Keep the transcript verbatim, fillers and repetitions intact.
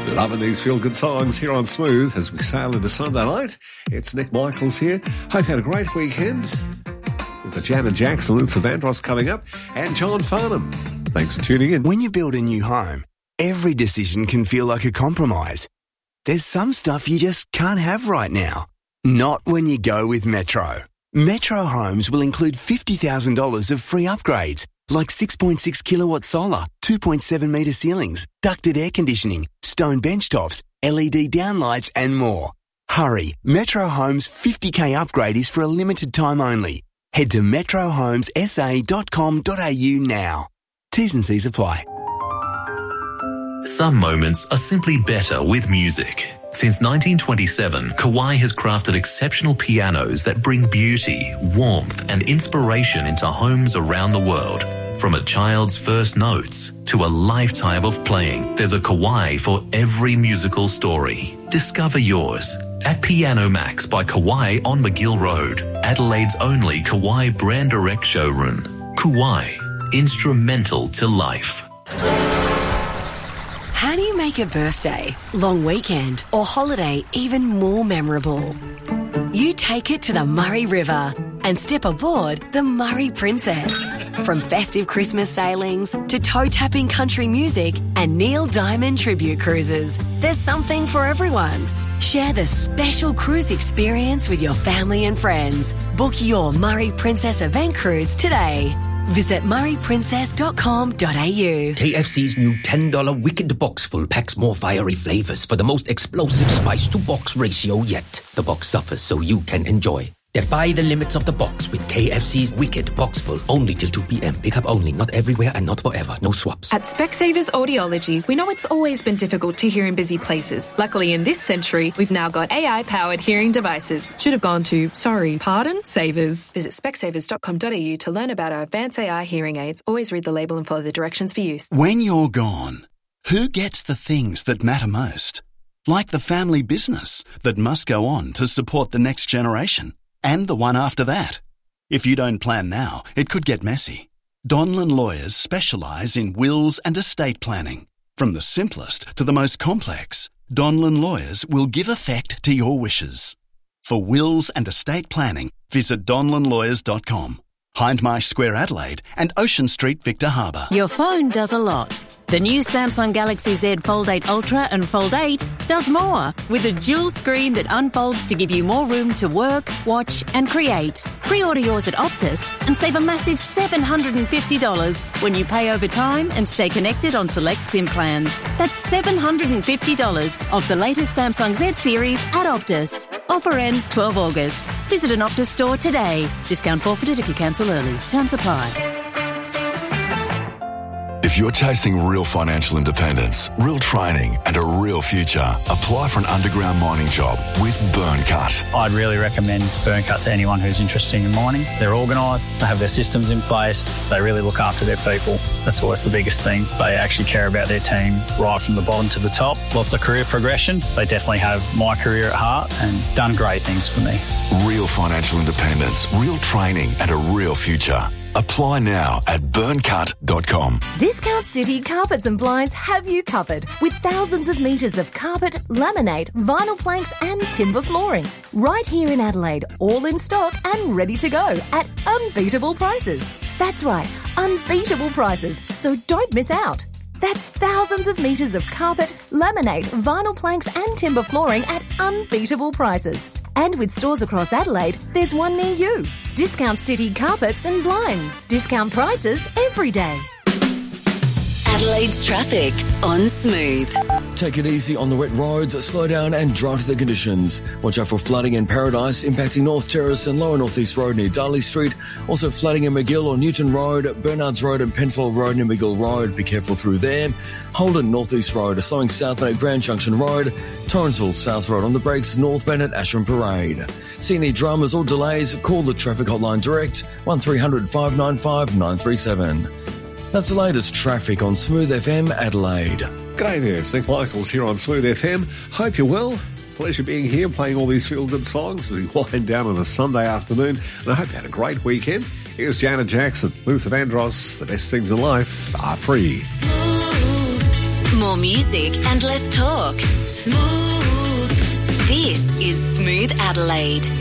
Loving these feel-good songs here on Smooth as we sail into Sunday night. It's Nick Michaels here. Hope you had a great weekend. With the Janet Jackson, Luther Vandross coming up, and John Farnham. Thanks for tuning in. When you build a new home, every decision can feel like a compromise. There's some stuff you just can't have right now. Not when you go with Metro. Metro Homes will include fifty thousand dollars of free upgrades, like six point six kilowatt solar, two point seven metre ceilings, ducted air conditioning, stone bench tops, L E D downlights and more. Hurry, Metro Homes fifty K upgrade is for a limited time only. Head to metro homes s a dot com dot a u now. T's and C's apply. Some moments are simply better with music. Since nineteen twenty-seven, Kawai has crafted exceptional pianos that bring beauty, warmth and inspiration into homes around the world. From a child's first notes to a lifetime of playing, there's a Kawai for every musical story. Discover yours at Piano Max by Kawai on McGill Road, Adelaide's only Kawai brand direct showroom. Kawai, instrumental to life. How do you make a birthday, long weekend or holiday even more memorable? You take it to the Murray River and step aboard the Murray Princess. From festive Christmas sailings to toe-tapping country music and Neil Diamond tribute cruises, there's something for everyone. Share the special cruise experience with your family and friends. Book your Murray Princess event cruise today. Visit murray princess dot com dot a u. K F C's new ten dollar Wicked Box Full packs more fiery flavors for the most explosive spice-to-box ratio yet. The box suffers so you can enjoy. Defy the limits of the box with K F C's Wicked Box Full. Only till two p.m. Pick up only, not everywhere and not forever. No swaps. At Specsavers Audiology, we know it's always been difficult to hear in busy places. Luckily, in this century, we've now got A I-powered hearing devices. Should have gone to, sorry, pardon, Savers. Visit specsavers dot com dot a u to learn about our advanced A I hearing aids. Always read the label and follow the directions for use. When you're gone, who gets the things that matter most? Like the family business that must go on to support the next generation. And the one after that. If you don't plan now, it could get messy. Donlan Lawyers specialise in wills and estate planning. From the simplest to the most complex, Donlan Lawyers will give effect to your wishes. For wills and estate planning, visit donlan lawyers dot com. Hindmarsh Square, Adelaide and Ocean Street, Victor Harbour. Your phone does a lot. The new Samsung Galaxy Z Fold eight Ultra and Fold eight does more with a dual screen that unfolds to give you more room to work, watch and create. Pre-order yours at Optus and save a massive seven hundred fifty dollars when you pay over time and stay connected on select SIM plans. That's seven hundred fifty dollars off the latest Samsung Z series at Optus. Offer ends twelfth of August. Visit an Optus store today. Discount forfeited if you cancel early. Terms apply. If you're chasing real financial independence, real training and a real future, apply for an underground mining job with Burncut. I'd really recommend Burncut to anyone who's interested in mining. They're organised, they have their systems in place, they really look after their people. That's always the biggest thing. They actually care about their team right from the bottom to the top. Lots of career progression. They definitely have my career at heart and done great things for me. Real financial independence, real training and a real future. Apply now at burncut dot com. Discount City Carpets and Blinds have you covered with thousands of metres of carpet, laminate, vinyl planks and timber flooring. Right here in Adelaide, all in stock and ready to go at unbeatable prices. That's right, unbeatable prices, so don't miss out. That's thousands of metres of carpet, laminate, vinyl planks and timber flooring at unbeatable prices. And with stores across Adelaide, there's one near you. Discount City Carpets and Blinds. Discount prices every day. Adelaide's traffic on Smooth. Take it easy on the wet roads, slow down and dry to the conditions. Watch out for flooding in Paradise, impacting North Terrace and Lower North East Road near Darley Street. Also flooding in McGill or Newton Road, Bernards Road and Penfold Road near McGill Road. Be careful through there. Holden North East Road, slowing southbound at Grand Junction Road. Torrensville South Road on the brakes, northbound at Ashram Parade. See any dramas or delays, call the traffic hotline direct, one three hundred five nine five nine three seven. That's the latest traffic on Smooth F M Adelaide. G'day there, it's Nick Michaels here on Smooth F M. Hope you're well. Pleasure being here, playing all these feel-good songs as we wind down on a Sunday afternoon. And I hope you had a great weekend. Here's Janet Jackson, Luther Vandross. The best things in life are free. Smooth, More music and less talk. Smooth. This is Smooth Adelaide.